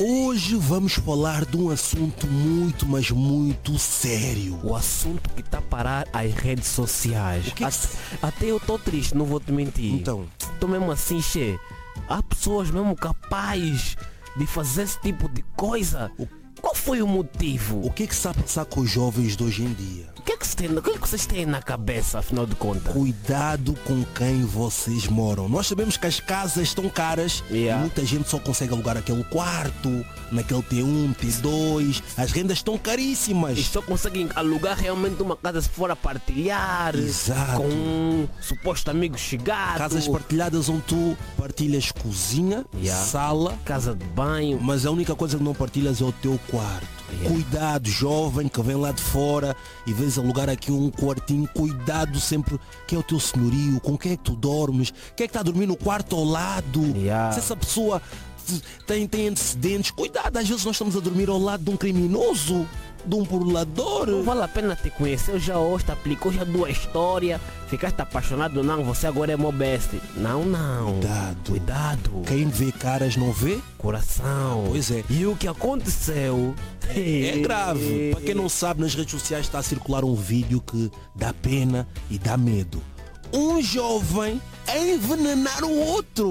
Hoje vamos falar de um assunto muito, mas muito sério. O assunto que está a parar as redes sociais. O que Até eu estou triste, não vou te mentir. Então, Estou mesmo assim, che. Há pessoas mesmo capazes de fazer esse tipo de coisa. Qual foi o motivo? o que está a passar com os jovens de hoje em dia? O que é que vocês têm na cabeça, afinal de contas? Cuidado com quem vocês moram. Nós sabemos que as casas estão caras e muita gente só consegue alugar aquele quarto, naquele T1, T2. As rendas estão caríssimas. E só conseguem alugar realmente uma casa se for a partilhar. Exato. Com um suposto amigo chegado. Casas partilhadas onde tu partilhas cozinha, sala, casa de banho. mas a única coisa que não partilhas é o teu quarto. Cuidado, jovem que vem lá de fora e vês alugar aqui um quartinho. Cuidado sempre, quem é o teu senhorio, com quem é que tu dormes, quem é que está a dormir no quarto ao lado. Se essa pessoa tem antecedentes, cuidado, às vezes nós estamos a dormir ao lado de um criminoso, de um burlador. Não vale a pena te conhecer, já hoje te aplicou já duas histórias, ficaste apaixonado, não, você agora é meu best. Não. Cuidado. Quem vê caras não vê coração. Pois é. E o que aconteceu? É grave. Para quem não sabe, nas redes sociais está a circular um vídeo que dá pena e dá medo. Um jovem a envenenar o outro.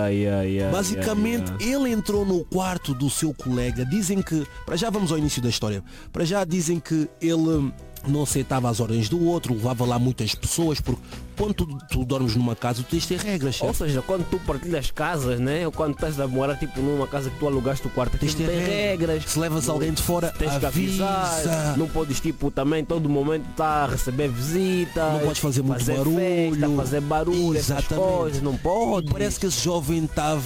Basicamente, ele entrou no quarto do seu colega. Dizem que, para já vamos ao início da história, para já dizem que ele não aceitava as ordens do outro, levava lá muitas pessoas, porque quando tu dormes numa casa, tu tens de ter regras, certo? Ou seja, quando tu partilhas casas, né? Ou quando estás a morar tipo numa casa que tu alugaste o quarto, tens de ter regras. Se levas alguém de fora, tens que avisar. Não podes tipo também todo momento estar a receber visita. Não podes fazer muito barulho. Festa, fazer barulho, essas coisas, não pode. Parece que esse jovem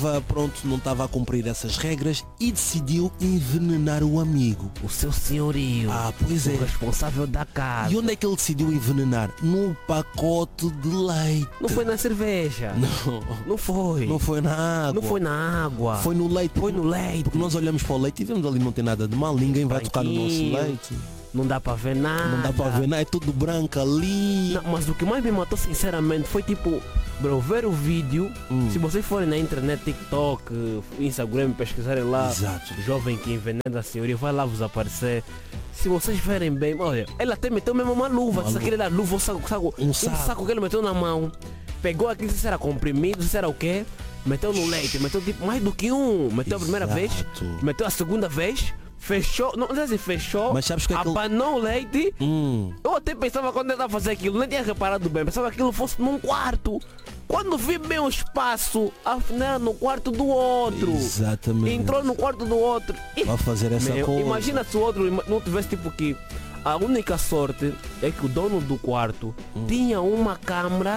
não estava a cumprir essas regras e decidiu envenenar o amigo. O seu senhorio. Pois é. O responsável da casa. E onde é que ele decidiu envenenar? No pacote de leite. Não foi na cerveja. Não foi. Não foi na água. Não foi na água. Foi no leite. Foi no leite. Porque nós olhamos para o leite e vemos ali não tem nada de mal. Ninguém vai tocar no nosso leite. Não dá para ver nada. Não dá para ver nada. É tudo branco ali. Não, mas o que mais me matou sinceramente foi tipo, bro, ver o vídeo. Se vocês forem na internet, TikTok, Instagram, pesquisarem lá, exato, jovem que envenena a senhoria, vai lá vos aparecer. Se vocês verem bem, olha, ele até meteu mesmo uma luva. Se aquele era luva, um saco que ele meteu na mão. Pegou aquilo, se era comprimido, se era o quê? Meteu no leite, meteu tipo mais do que um. Meteu a primeira vez, meteu a segunda vez. Fechou, não sei se fechou, mas sabes que abanou o leite. Eu até pensava quando ele estava a fazer aquilo, nem tinha reparado bem, pensava que aquilo fosse num quarto. Quando vi bem o espaço, afinal no quarto do outro. Exatamente. Entrou no quarto do outro. Vai fazer essa coisa. Imagina se o outro não tivesse tipo que... A única sorte é que o dono do quarto tinha uma câmera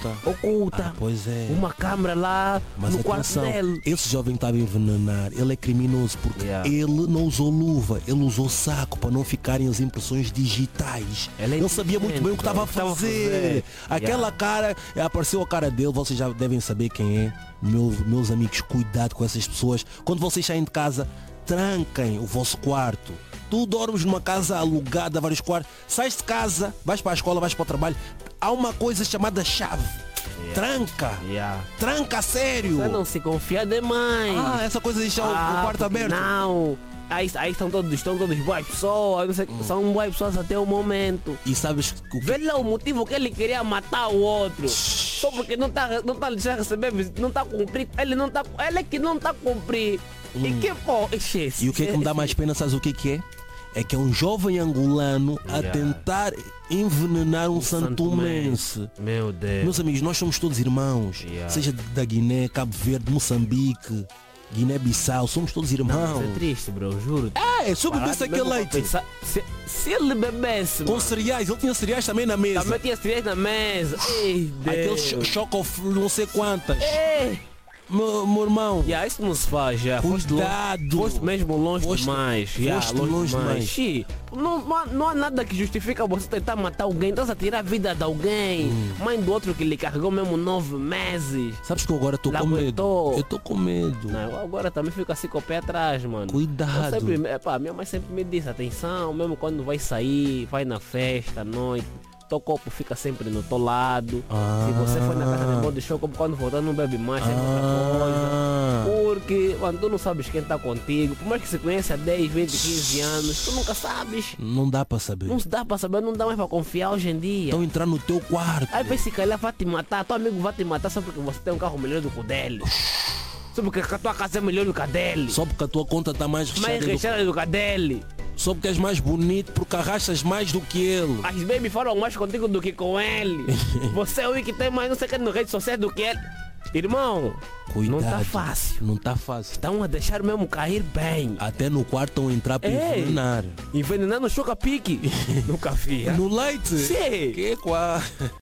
oculta. Pois é. Uma câmera lá no quarto dele. Esse jovem estava a envenenar. Ele é criminoso porque ele não usou luva, ele usou saco para não ficarem as impressões digitais. Ele sabia muito bem o que estava a fazer. Aquela cara, apareceu a cara dele, vocês já devem saber quem é. Meus amigos, cuidado com essas pessoas. Quando vocês saem de casa, tranquem o vosso quarto. Tu dormes numa casa alugada, vários quartos, sais de casa, vais para a escola, vais para o trabalho, há uma coisa chamada chave. Tranca. Tranca, sério. Você não se confia demais. Essa coisa de deixar o quarto aberto. Não. Aí estão todos boas pessoas, são boas pessoas até o momento. E sabes que vê lá o motivo que ele queria matar o outro. Só porque não está a receber visita, não está a cumprir. Ele é que não está a cumprir. E que pô, e o que é que me dá mais pena, sabes o que é? É que é um jovem angolano a tentar envenenar um santomense. Meu Deus. Meus amigos, nós somos todos irmãos. Seja da Guiné, Cabo Verde, Moçambique, Guiné-Bissau, somos todos irmãos. Não, é triste, bro, juro. Se eu bebesse aquele leite. Se ele bebesse, com cereais, ele tinha cereais também na mesa. Também tinha cereais na mesa. Ei, aquele choque não sei quantas. Ei. Meu irmão, isso não se faz já. Cuidado. Foste mesmo longe demais. Longe demais. Não há nada que justifica você tentar matar alguém. Estás a tirar a vida de alguém. Mãe do outro que lhe carregou mesmo 9 meses. Sabes que eu agora estou com medo. Eu estou com medo. Não, eu agora também fico assim com o pé atrás, mano. Cuidado. Minha mãe sempre me disse, atenção, mesmo quando vai sair, vai na festa à noite. teu copo fica sempre no teu lado. Se você for na casa de body shop, quando voltar não bebe mais, é outra coisa. Porque, mano, tu não sabes quem está contigo. Por mais que você conheça há 10, 20, 15 anos, tu nunca sabes. Não dá para saber. Não dá para saber, não dá mais para confiar hoje em dia. Então entrar no teu quarto. Aí vai se calhar vai te matar, teu amigo vai te matar só porque você tem um carro melhor do que o dele. Só porque a tua casa é melhor do que a dele. Só porque a tua conta está mais recheada do que a dele. Só porque és mais bonito, porque arrastas mais do que ele. As baby falam mais contigo do que com ele. Você é o que tem mais não sei o que no redes sociais do que ele. Irmão, cuidado, não tá fácil. Não tá fácil. Estão a deixar mesmo cair bem. Até no quarto estão a entrar para envenenar. Envenenar no choca-pique. Nunca vi. No leite? Sim. Que é qual?